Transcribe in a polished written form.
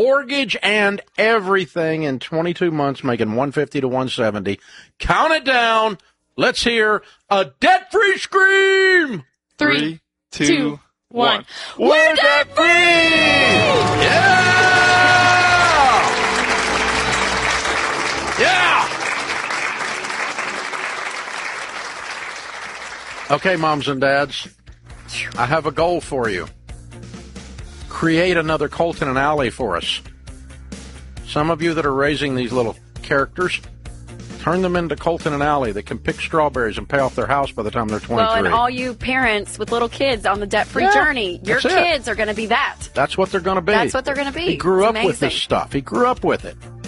mortgage and everything in 22 months, making $150 to $170. Count it down. Let's hear a debt-free scream. 3, 2, 1. We're debt-free! Yeah! Yeah! Okay, moms and dads, I have a goal for you. Create another Colton and Allie for us. Some of you that are raising these little characters, turn them into Colton and Allie that can pick strawberries and pay off their house by the time they're 23. Well, and all you parents with little kids on the debt-free journey, your kids are going to be that. That's what they're going to be. That's what they're going to be. He grew up with this stuff. He grew up with it.